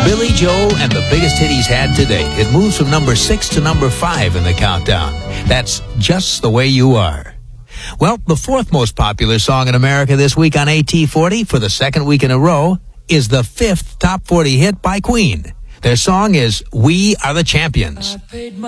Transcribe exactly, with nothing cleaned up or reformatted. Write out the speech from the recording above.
Billy Joel and the biggest hit he's had to date. It moves from number six to number five in the countdown. That's Just the Way You Are. Well, the fourth most popular song in America this week on A T forty for the second week in a row is the fifth top forty hit by Queen. Their song is We Are the Champions.